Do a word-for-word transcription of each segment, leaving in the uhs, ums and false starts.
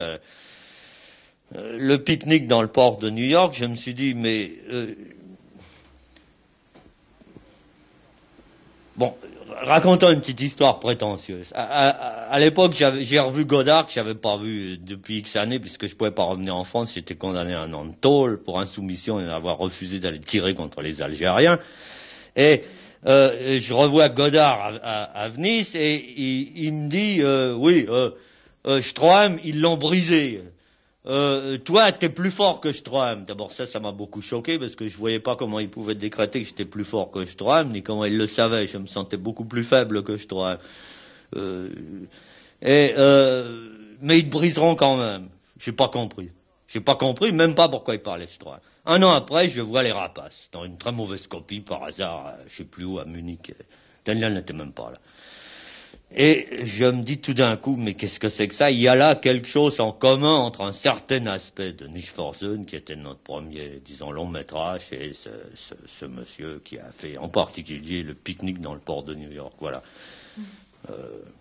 Euh, euh, le pique-nique dans le port de New York, je me suis dit, mais euh, bon, racontons une petite histoire prétentieuse. À, à, à l'époque, j'ai revu Godard, que j'avais pas vu depuis X années, puisque je pouvais pas revenir en France. J'étais condamné à un an de tôle pour insoumission et d'avoir refusé d'aller tirer contre les Algériens. Et euh, je revois Godard à, à, à Venise et il, il me dit, euh, oui, euh, euh, Stroheim, ils l'ont brisé. Euh, toi, t'es plus fort que Stroheim. D'abord, ça, ça m'a beaucoup choqué parce que je voyais pas comment il pouvait décréter que j'étais plus fort que Stroheim, ni comment il le savait. Je me sentais beaucoup plus faible que Stroheim. Euh, et euh, mais ils te briseront quand même. J'ai pas compris. J'ai pas compris, même pas pourquoi il parlait Stroheim. Un an après, je vois les Rapaces dans une très mauvaise copie par hasard, je sais plus où, à Munich. Daniel n'était même pas là. Et je me dis tout d'un coup, mais qu'est-ce que c'est que ça? Il y a là quelque chose en commun entre un certain aspect de Nicht-Forsen, qui était notre premier, disons, long métrage, et ce, ce, ce monsieur qui a fait en particulier le pique-nique dans le port de New York. Voilà. Euh,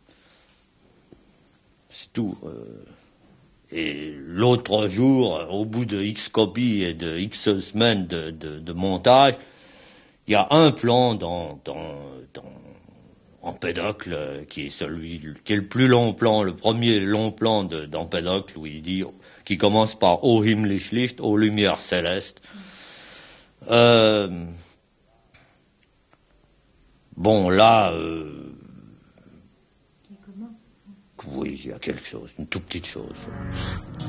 c'est tout. Euh, et l'autre jour, au bout de X copies et de X semaines de, de, de montage, il y a un plan dans, dans, dans Empédocle, qui est celui, qui est le plus long plan, le premier long plan d'Empédocle, où il dit, qui commence par O himmlisch Licht, ô lumière céleste. Euh, bon, là, euh, oui, il y a quelque chose, une toute petite chose.